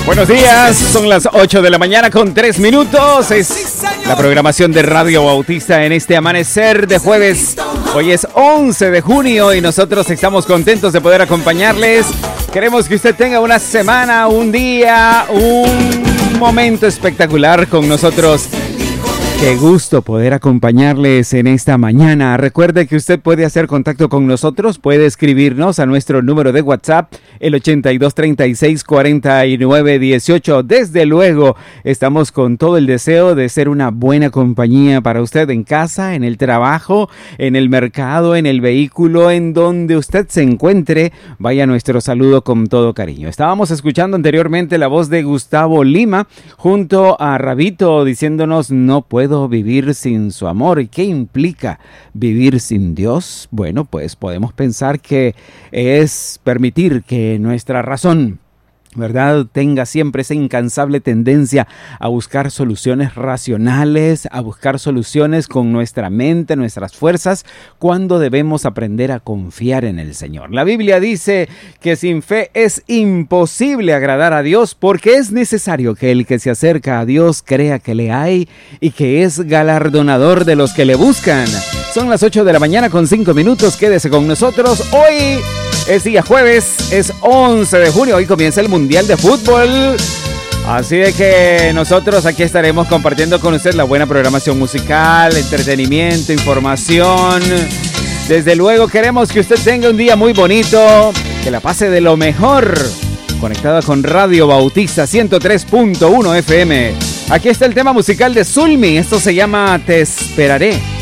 Buenos días, son las 8 de la mañana con 3 minutos. Es la programación de Radio Bautista en este amanecer de jueves. Hoy es 11 de junio y nosotros estamos contentos de poder acompañarles. Queremos que usted tenga una semana, un día, un momento espectacular con nosotros. Qué gusto poder acompañarles en esta mañana. Recuerde que usted puede hacer contacto con nosotros, puede escribirnos a nuestro número de WhatsApp, el 82364918. Desde luego, estamos con todo el deseo de ser una buena compañía para usted en casa, en el trabajo, en el mercado, en el vehículo, en donde usted se encuentre. Vaya nuestro saludo con todo cariño. Estábamos escuchando anteriormente la voz de Gustavo Lima junto a Rabito diciéndonos: no puedo vivir sin su amor. ¿Y qué implica vivir sin Dios? Bueno, pues podemos pensar que es permitir que nuestra razón, ¿verdad?, tenga siempre esa incansable tendencia a buscar soluciones racionales, a buscar soluciones con nuestra mente, nuestras fuerzas, cuando debemos aprender a confiar en el Señor. La Biblia dice que sin fe es imposible agradar a Dios, porque es necesario que el que se acerca a Dios crea que le hay y que es galardonador de los que le buscan. Son las 8 de la mañana con 5 minutos. Quédese con nosotros. Hoy es día jueves, es 11 de junio, hoy comienza el Mundial de Fútbol. Así de que nosotros aquí estaremos compartiendo con usted la buena programación musical, entretenimiento, información. Desde luego queremos que usted tenga un día muy bonito, que la pase de lo mejor, conectada con Radio Bautista 103.1 FM. Aquí está el tema musical de Zulmi, esto se llama Te Esperaré.